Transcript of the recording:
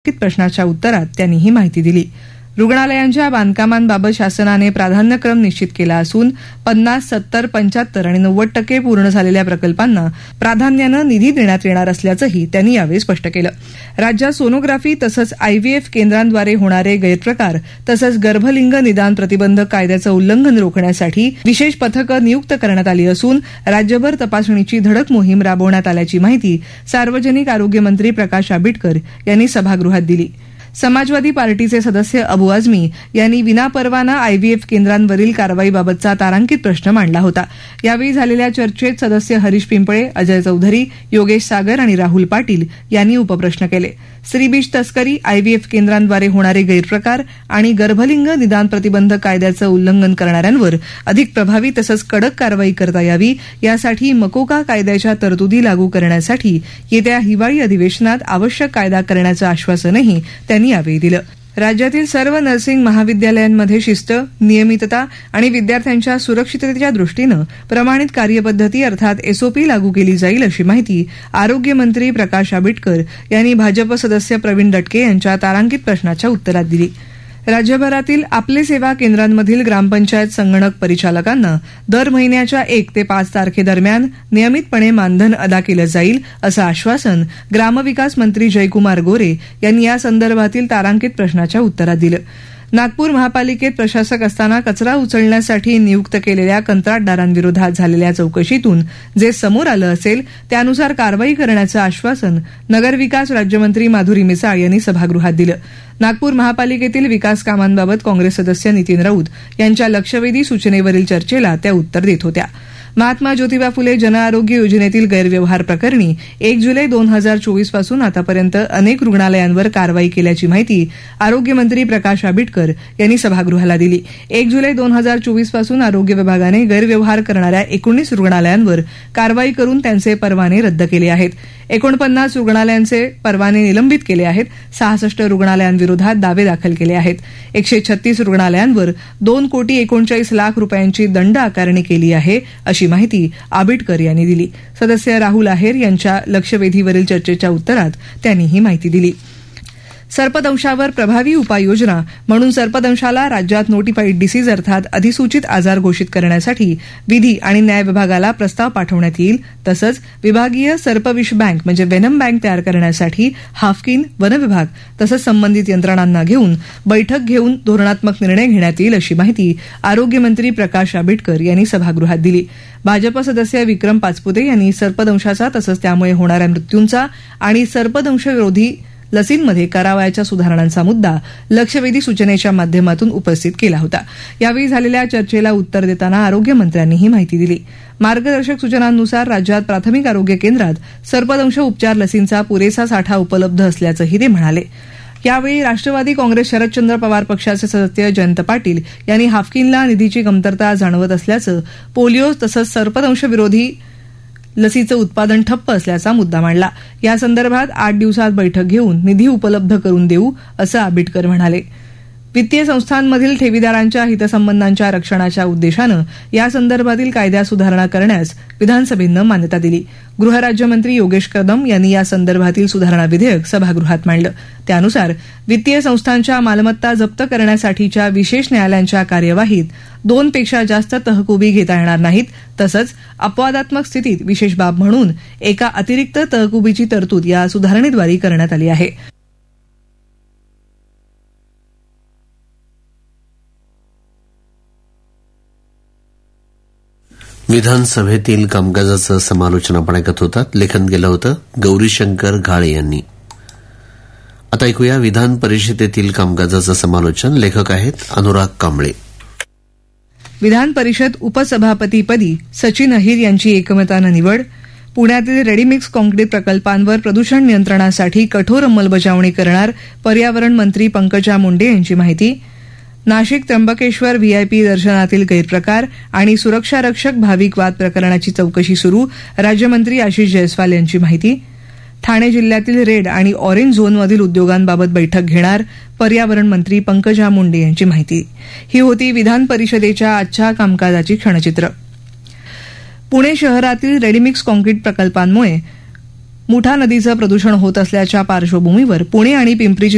प्रश्नाच्या उत्तरात त्यांनी ही माहिती दिली. रुग्णालयांच्या बांधकामांबाबत शासनाने प्राधान्यक्रम निश्चित केला असून 50, 70, 75 आणि 90% पूर्ण झालेल्या प्रकल्पांना प्राधान्यानं निधी देण्यात येणार असल्याचंही त्यांनी यावेळी स्पष्ट केलं. राज्यात सोनोग्राफी तसंच आयव्हीएफ केंद्रांद्वारे होणारे गैरप्रकार तसंच गर्भलिंग निदान प्रतिबंधक कायद्याचं उल्लंघन रोखण्यासाठी विशेष पथकं नियुक्त करण्यात आली असून राज्यभर तपासणीची धडक मोहीम राबवण्यात आल्याची माहिती सार्वजनिक आरोग्य मंत्री प्रकाश आंबेडकर यांनी सभागृहात दिली. समाजवादी पार्टीचे सदस्य अबू आझमी यांनी विनापरवाना आयव्हीएफ केंद्रांवरील कारवाईबाबतचा तारांकित प्रश्न मांडला होता. यावेळी झालेल्या चर्चेत सदस्य हरीश पिंपळे, अजय चौधरी, योगेश सागर आणि राहुल पाटील यांनी उपप्रश्न केले. स्त्रीबीज तस्करी, आयव्हीएफ केंद्रांद्वारे होणारे गैरप्रकार आणि गर्भलिंग निदान प्रतिबंधक कायद्याचं उल्लंघन करणाऱ्यांवर अधिक प्रभावी तसंच कडक कारवाई करता यावी यासाठी मकोका कायद्याच्या तरतुदी लागू करण्यासाठी येत्या हिवाळी अधिवेशनात आवश्यक कायदा करण्याचं आश्वासनही त्यांनी यावेळी दिलं. राज्यातील सर्व नर्सिंग महाविद्यालयांमध्ये शिस्त, नियमितता आणि विद्यार्थ्यांच्या सुरक्षिततेच्या दृष्टीनं प्रमाणित कार्यपद्धती अर्थात एसओपी लागू केली जाईल अशी माहिती आरोग्यमंत्री प्रकाश आंबेडकर यांनी भाजप सदस्य प्रवीण दटके यांच्या तारांकित प्रश्नाच्या उत्तरात दिली. राज्यभरातील आपले सेवा केंद्रांमधील ग्रामपंचायत संगणक परिचालकांना दर महिन्याच्या 1 ते 5 तारखेदरम्यान नियमितपणे मानधन अदा केलं जाईल असं आश्वासन ग्रामविकास मंत्री जयकुमार गोरे यांनी या संदर्भातील तारांकित प्रश्नाच्या उत्तरात दिलं. नागपूर महापालिकेत प्रशासक असताना कचरा उचलण्यासाठी नियुक्त केलेल्या कंत्राटदारांविरोधात झालेल्या चौकशीतून जे समोर आलं असेल त्यानुसार कारवाई करण्याचं आश्वासन नगरविकास राज्यमंत्री माधुरी मिसाळ यांनी सभागृहात दिलं. नागपूर महापालिकेतील विकास कामांबाबत काँग्रेस सदस्य नितीन राऊत यांच्या लक्षवेधी सूचनेवरील चर्चेला त्या उत्तर देत होत्या. महात्मा ज्योतिबा फुले जनआरोग्य योजनेतील गैरव्यवहार प्रकरणी 1 जुलै 2024 पासून आतापर्यंत अनेक रुग्णालयांवर कारवाई केल्याची माहिती आरोग्यमंत्री प्रकाश आंबेडकर यांनी सभागृहाला दिली. 1 जुलै 2024 पासून आरोग्य विभागाने गैरव्यवहार करणाऱ्या 19 रुग्णालयांवर कारवाई करून त्यांचे परवाने रद्द केले आहेत. 49 रुग्णालयांचे परवाने निलंबित केले आहेत. 66 रुग्णालयांविरोधात दावे दाखल केले आहेत. 136 रुग्णालयांवर 2,39,00,000 रुपयांची दंड आकारणी केली आहे अशी माहिती आंबेडकर यांनी दिली. सदस्य राहुल आहेर यांच्या लक्षवेधीवरील चर्चेच्या उत्तरात त्यांनी ही माहिती दिली. सर्पदंशावर प्रभावी उपाययोजना म्हणून सर्पदंशाला राज्यात नोटिफाईड डिसीज अर्थात अधिसूचित आजार घोषित करण्यासाठी विधी आणि न्याय विभागाला प्रस्ताव पाठवण्यात येईल. तसंच विभागीय सर्पविष बँक म्हणजे वेनम बँक तयार करण्यासाठी हाफकिन, वन विभाग तसंच संबंधित यंत्रणांना घेऊन बैठक घेऊन धोरणात्मक निर्णय घेण्यात येईल अशी माहिती आरोग्यमंत्री प्रकाश आंबेडकर यांनी सभागृहात दिली. भाजप सदस्य विक्रम पाचपुते यांनी सर्पदंशाचा तसंच त्यामुळे होणाऱ्या मृत्यूंचा आणि सर्पदंशविरोधी लसींमध्ये करावयाच्या सुधारणांचा मुद्दा लक्षवेधी सूचनेच्या माध्यमातून उपस्थित केला होता. यावेळी झालेल्या चर्चेला उत्तर देताना आरोग्यमंत्र्यांनी ही माहिती दिली. मार्गदर्शक सूचनांनुसार राज्यात प्राथमिक आरोग्य केंद्रात सर्पदंश उपचार लसींचा पुरेसा साठा उपलब्ध असल्याचंही ते म्हणाले. यावेळी राष्ट्रवादी काँग्रेस शरदचंद्र पवार पक्षाचे सदस्य जयंत पाटील यांनी हाफकिनला निधीची कमतरता जाणवत असल्याचं, पोलिओ तसंच सर्पदंशविरोधी लसीचं उत्पादन ठप्प असल्याचा मुद्दा मांडला. या संदर्भात 8 दिवसात बैठक घेऊन निधी उपलब्ध करून देऊ असं आंबेडकर म्हणाले. वित्तीय संस्थांमधील ठेवीदारांच्या हितसंबंधांच्या रक्षणाच्या उद्देशानं या संदर्भातील कायद्यात सुधारणा करण्यास विधानसभेनं मान्यता दिली. गृहराज्यमंत्री योगेश कदम यांनी या संदर्भातील सुधारणा विधेयक सभागृहात मांडलं. त्यानुसार वित्तीय संस्थांच्या मालमत्ता जप्त करण्यासाठीच्या विशेष न्यायालयांच्या कार्यवाहीत 2 पेक्षा जास्त तहकुबी घेता येणार नाहीत. तसंच अपवादात्मक स्थितीत विशेष बाब म्हणून एका अतिरिक्त तहकुबीची तरतूद या सुधारणेद्वारे करण्यात आली आहे. विधानसभेतील कामकाजाचं समालोचन आपण ऐकत होतात. लेखन केलं होतं गौरीशंकर घाळे यांनी. आता ऐकूया विधान परिषदेतील कामकाजाचं समालोचन. लेखक आहेत अनुराग कांबळे. विधान परिषद उपसभापतीपदी सचिन अहिर यांची एकमतानं निवड. पुण्यातील रेडीमिक्स काँक्रीट प्रकल्पांवर प्रदूषण नियंत्रणासाठी कठोर अंमलबजावणी करणार पर्यावरण मंत्री पंकजा मुंडे यांची माहिती. नाशिक त्र्यंबकेश्वर व्हीआयपी दर्शनातील गैरप्रकार आणि सुरक्षारक्षक भाविक वाद प्रकरणाची चौकशी सुरू, राज्यमंत्री आशिष जयस्वाल यांची माहिती. ठाणे जिल्ह्यातील रेड आणि ऑरेंज झोनमधील उद्योगांबाबत बैठक घेणार पर्यावरण मंत्री पंकजा मुंडे यांची माहिती. ही होती विधान परिषदेच्या आजच्या कामकाजाची क्षणचित्र. पुणे शहरातील रेडीमिक्स काँक्रीट प्रकल्पांमुळे मुठा नदीचं प्रदूषण होत असल्याच्या पार्श्वभूमीवर पुणे आणि पिंपरी